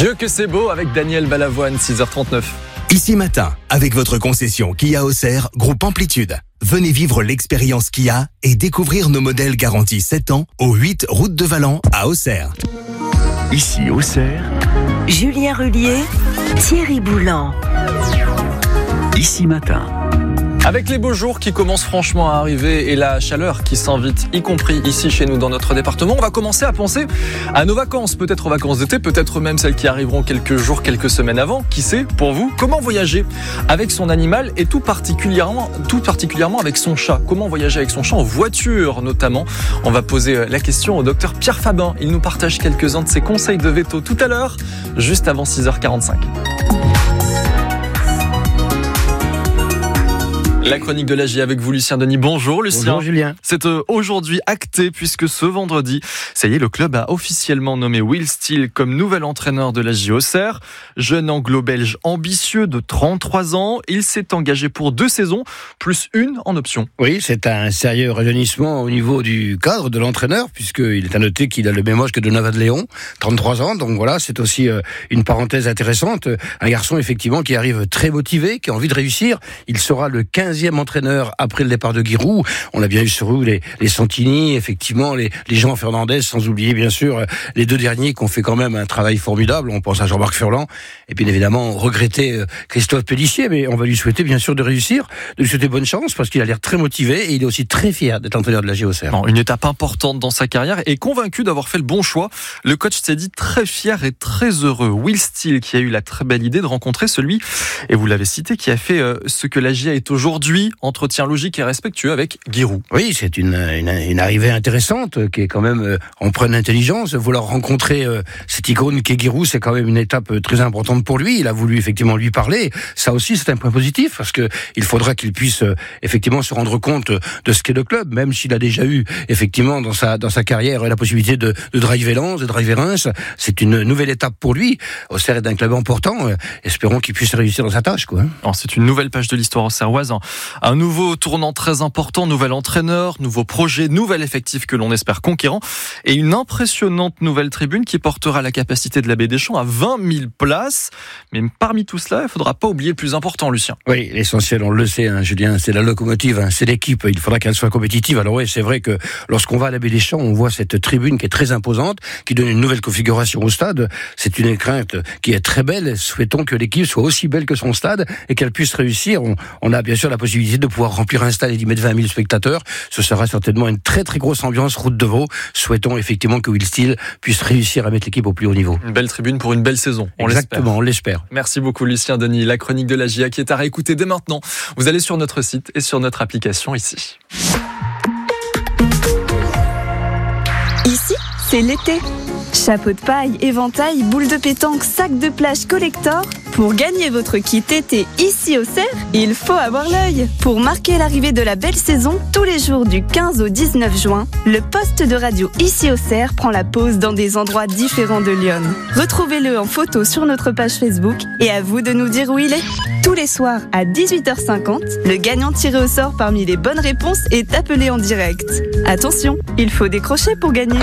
Dieu que c'est beau avec Daniel Balavoine, 6h39. Ici Matin, avec votre concession Kia Auxerre, groupe Amplitude. Venez vivre l'expérience Kia et découvrir nos modèles garantis 7 ans au 8 route de Valent à Auxerre. Ici Auxerre, Julien Rullier, Thierry Boulan. Ici Matin. Avec les beaux jours qui commencent franchement à arriver et la chaleur qui s'invite, y compris ici chez nous dans notre département, on va commencer à penser à nos vacances, peut-être aux vacances d'été, peut-être même celles qui arriveront quelques jours, quelques semaines avant. Qui sait, pour vous, comment voyager avec son animal et tout particulièrement avec son chat. Comment voyager avec son chat en voiture notamment. On va poser la question au docteur Pierre Fabin. Il nous partage quelques-uns de ses conseils de veto tout à l'heure, juste avant 6h45. La chronique de l'AJ avec vous, Lucien Denis. Bonjour Lucien. Bonjour Julien. C'est aujourd'hui acté puisque ce vendredi, ça y est, le club a officiellement nommé Will Steele comme nouvel entraîneur de l'AJ Auxerre. Jeune anglo-belge ambitieux de 33 ans, il s'est engagé pour 2 saisons, plus une en option. Oui, c'est un sérieux rajeunissement au niveau du cadre de l'entraîneur, puisqu'il est à noter qu'il a le même âge que Donovan Léon, 33 ans, donc voilà, c'est aussi une parenthèse intéressante. Un garçon effectivement qui arrive très motivé, qui a envie de réussir. Il sera le 15e entraîneur après le départ de Giroud. On a bien eu sur eux les Santini, effectivement, les Jean Fernandez, sans oublier bien sûr les 2 derniers qui ont fait quand même un travail formidable. On pense à Jean-Marc Furlan et bien évidemment regretter Christophe Pélissier, mais on va lui souhaiter bien sûr de réussir, de lui souhaiter bonne chance parce qu'il a l'air très motivé et il est aussi très fier d'être entraîneur de l'AJ Auxerre. Une étape importante dans sa carrière et convaincu d'avoir fait le bon choix. Le coach s'est dit très fier et très heureux. Will Steele qui a eu la très belle idée de rencontrer celui, et vous l'avez cité, qui a fait ce que l'AJ est aujourd'hui. Entretien logique et respectueux avec Giroud. Oui, c'est une arrivée intéressante qui est quand même empreinte d'intelligence. Vouloir rencontrer cette icône qu'est Giroud, c'est quand même une étape très importante pour lui. Il a voulu effectivement lui parler. Ça aussi, c'est un point positif parce que il faudra qu'il puisse effectivement se rendre compte de ce qu'est le club, même s'il a déjà eu effectivement dans sa carrière la possibilité de driver Lens, de driver Reims. C'est une nouvelle étape pour lui. Auxerre est un club important. Espérons qu'il puisse réussir dans sa tâche, quoi. Alors, c'est une nouvelle page de l'histoire auxerroise. Un nouveau tournant très important, nouvel entraîneur, nouveau projet, nouvel effectif que l'on espère conquérant et une impressionnante nouvelle tribune qui portera la capacité de la Baie des Champs à 20 000 places. Mais parmi tout cela, il ne faudra pas oublier le plus important, Lucien. Oui, l'essentiel, on le sait, Julien, c'est la locomotive, c'est l'équipe. Il faudra qu'elle soit compétitive. Alors oui, c'est vrai que lorsqu'on va à la Baie des Champs, on voit cette tribune qui est très imposante, qui donne une nouvelle configuration au stade. C'est une crainte qui est très belle. Souhaitons que l'équipe soit aussi belle que son stade et qu'elle puisse réussir. On a bien sûr la possibilité de pouvoir remplir un stade et d'y mettre 20 000 spectateurs. Ce sera certainement une très très grosse ambiance route de Vaud. Souhaitons effectivement que Will Steele puisse réussir à mettre l'équipe au plus haut niveau. Une belle tribune pour une belle saison. Exactement, on l'espère. Merci beaucoup Lucien Denis. La chronique de l'AJ qui est à réécouter dès maintenant. Vous allez sur notre site et sur notre application ici. Ici, c'est l'été. Chapeau de paille, éventail, boule de pétanque, sac de plage collector. Pour gagner votre kit été ici au Auxerre, il faut avoir l'œil. Pour marquer l'arrivée de la belle saison, tous les jours du 15 au 19 juin, le poste de radio ici au Auxerre prend la pause dans des endroits différents de Lyon. Retrouvez-le en photo sur notre page Facebook et à vous de nous dire où il est. Tous les soirs à 18h50, le gagnant tiré au sort parmi les bonnes réponses est appelé en direct. Attention, il faut décrocher pour gagner.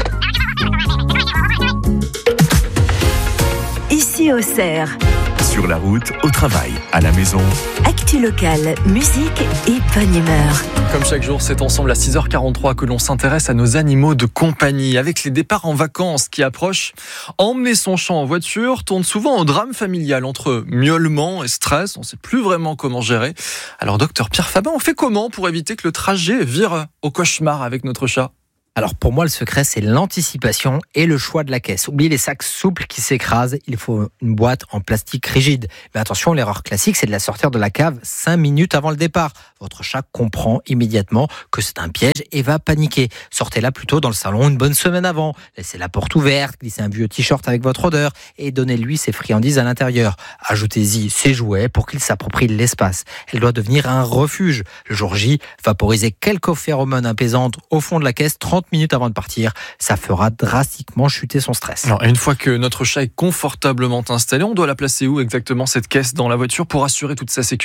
Ici Auxerre. Sur la route, au travail, à la maison. Actu locale, musique et bonne humeur. Comme chaque jour, c'est ensemble à 6h43 que l'on s'intéresse à nos animaux de compagnie. Avec les départs en vacances qui approchent, emmener son chat en voiture tourne souvent au drame familial. Entre miaulement et stress, on ne sait plus vraiment comment gérer. Alors, docteur Pierre Fabin, on fait comment pour éviter que le trajet vire au cauchemar avec notre chat ? Alors pour moi, le secret, c'est l'anticipation et le choix de la caisse. Oubliez les sacs souples qui s'écrasent, il faut une boîte en plastique rigide. Mais attention, l'erreur classique, c'est de la sortir de la cave 5 minutes avant le départ. Votre chat comprend immédiatement que c'est un piège et va paniquer. Sortez-la plutôt dans le salon une bonne semaine avant. Laissez la porte ouverte, glissez un vieux t-shirt avec votre odeur et donnez-lui ses friandises à l'intérieur. Ajoutez-y ses jouets pour qu'il s'approprie l'espace. Elle doit devenir un refuge. Le jour J, vaporisez quelques phéromones apaisantes au fond de la caisse 30 minutes avant de partir. Ça fera drastiquement chuter son stress. Alors, une fois que notre chat est confortablement installé, on doit la placer où exactement cette caisse dans la voiture pour assurer toute sa sécurité ?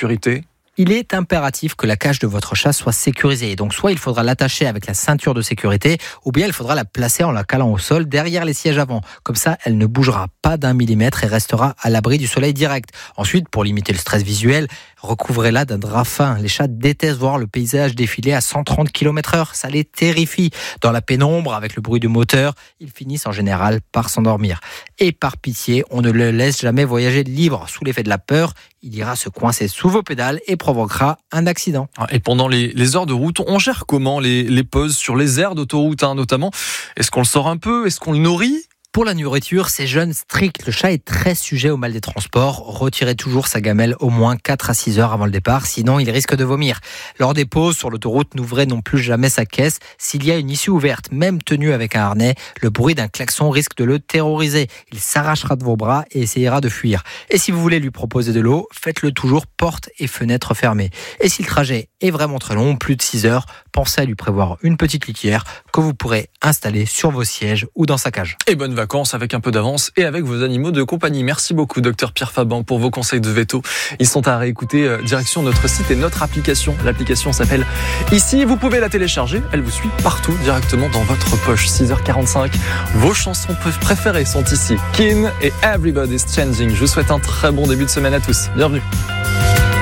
Il est impératif que la cage de votre chat soit sécurisée. Donc soit il faudra l'attacher avec la ceinture de sécurité, ou bien il faudra la placer en la calant au sol derrière les sièges avant. Comme ça, elle ne bougera pas d'1 millimètre et restera à l'abri du soleil direct. Ensuite, pour limiter le stress visuel, recouvrez-la d'un drap fin. Les chats détestent voir le paysage défiler à 130 km/h. Ça les terrifie. Dans la pénombre, avec le bruit du moteur, ils finissent en général par s'endormir. Et par pitié, on ne le laisse jamais voyager libre. Sous l'effet de la peur, il ira se coincer sous vos pédales et provoquera un accident. Et pendant les heures de route, on gère comment les pauses sur les aires d'autoroute, notamment? Est-ce qu'on le sort un peu? Est-ce qu'on le nourrit? Pour la nourriture, c'est jeûne strict. Le chat est très sujet au mal des transports. Retirez toujours sa gamelle au moins 4 à 6 heures avant le départ, sinon il risque de vomir. Lors des pauses sur l'autoroute, n'ouvrez non plus jamais sa caisse. S'il y a une issue ouverte, même tenue avec un harnais, le bruit d'un klaxon risque de le terroriser. Il s'arrachera de vos bras et essayera de fuir. Et si vous voulez lui proposer de l'eau, faites-le toujours porte et fenêtre fermées. Et si le trajet est vraiment très long, plus de 6 heures, pensez à lui prévoir une petite litière que vous pourrez installer sur vos sièges ou dans sa cage. Et bonnes vacances avec un peu d'avance et avec vos animaux de compagnie. Merci beaucoup, Dr Pierre Faban, pour vos conseils de veto. Ils sont à réécouter direction notre site et notre application. L'application s'appelle Ici. Vous pouvez la télécharger. Elle vous suit partout, directement dans votre poche. 6h45. Vos chansons préférées sont ici. Keane et Everybody's Changing. Je vous souhaite un très bon début de semaine à tous. Bienvenue.